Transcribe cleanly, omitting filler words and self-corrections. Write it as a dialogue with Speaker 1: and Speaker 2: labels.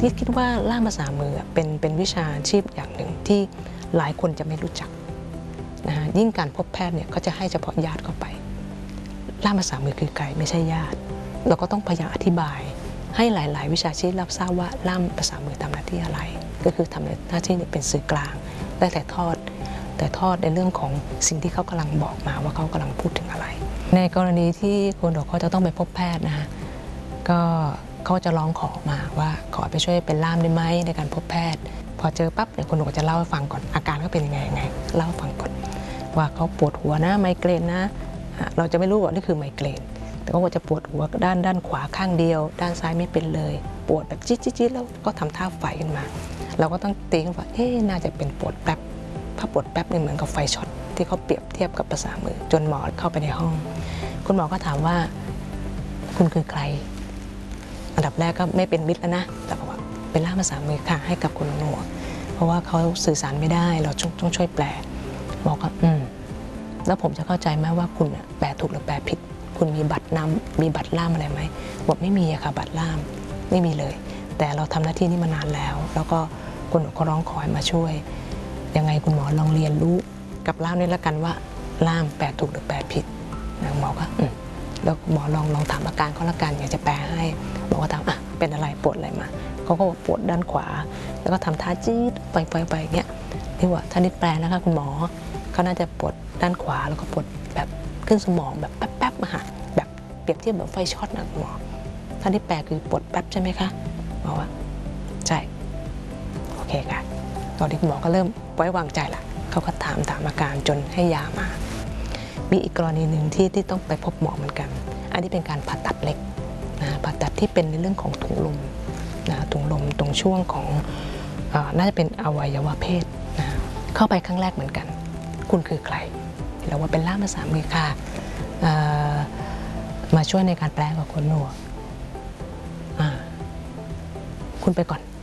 Speaker 1: ที่คิดว่าล่ามภาษามือเป็นวิชาชีพอย่างหนึ่งที่หลายคนจะไม่รู้จักนะฮะยิ่งการพบแพทย์เนี่ยก็จะให้เฉพาะญาติเข้าไปล่ามภาษามือคือใครไม่ใช่ญาติเราก็ต้องพยายามอธิบายให้หลายๆวิชาชีพรับทราบว่าล่ามภาษามือทำหน้าที่อะไรก็คือทำหน้าที่เป็นสื่อกลางและถ่ายทอดในเรื่องของสิ่งที่เขากำลังบอกมาว่าเขากำลังพูดถึงอะไรในกรณีที่คุณดอกเขาจะต้องไปพบแพทย์นะฮะก็เขาจะร้องขอมาว่าขอไปช่วยเป็นล่ามได้ไหมในการพบแพทย์พอเจอปั๊บเนี่ยคุณดอกจะเล่าให้ฟังก่อนอาการเขาเป็นยังไงเล่าให้ฟังก่อนว่าเขาปวดหัวนะไมเกรนนะเราจะไม่รู้ว่านี่คือไมเกรนแต่เขาจะปวดหัวด้านขวาข้างเดียวด้านซ้ายไม่เป็นเลยปวดแบบจี๊ดแล้วก็ทำท่าไฟขึ้นมาเราก็ต้องตีกันว่าน่าจะเป็นปวดแป๊บถ้าปวดแป๊บเนี่ยเหมือนกับไฟช็อตที่เขาเปรียบเทียบกับภาษามือจนหมอเข้าไปในห้องคุณหมอก็ถามว่าคุณคือใครอันดับแรกก็ไม่เป็นมิตรแล้วนะแต่บอกว่าเป็นล่ามภาษามือค่ะให้กับคุณหนวกเพราะว่าเขาสื่อสารไม่ได้เราต้องช่วยแปลหมอก็แล้วผมจะเข้าใจไหมว่าคุณแปลถูกหรือแปลผิดคุณมีบัตรล่ามอะไรไหมบอกไม่มีอะค่ะบัตรล่ามไม่มีเลยแต่เราทำหน้าที่นี้มานานแล้วแล้วก็คุณหนวกก็ร้องขอให้มาช่วยยังไงคุณหมอลองเรียนรู้กับล่ามนี่แล้วกันว่าล่ามแปลถูกหรือแปลผิดหมอก็แล้วหมอลองถามอาการเขาละกันอยากจะแปลให้บอกว่าถามเป็นอะไรปวดอะไรมาเขาก็บอกปวดด้านขวาแล้วก็ทำท่าจี๊ดไปอย่างเงี้ยที่ว่าท่านนี้แปลนะคะคุณหมอเขาน่าจะปวดด้านขวาแล้วก็ปวดแบบขึ้นสมองแบบแป๊บๆมาแบบเปรียบเทียบแบบไฟช็อตนะคุณหมอท่านที่แปลคือปวดแป๊บใช่ไหมคะหมอว่าใช่โอเคค่ะตอนนี้คุณหมอก็เริ่มไว้วางใจละเขาก็ถามอาการจนให้ยามามีอีกกรณีหนึ่งที่ต้องไปพบหมอเหมือนกันอันนี้เป็นการผ่าตัดเล็กผ่าตัดที่เป็นในเรื่องของถุงลมถุงลมตรงช่วงของน่าจะเป็นอวัยวะเพศเข้าไปครั้งแรกเหมือนกันคุณคือใครเราว่าเป็นล่ามภาษามือค่ะมาช่วยในการแปลกับคนหนวกคุณไปก่อน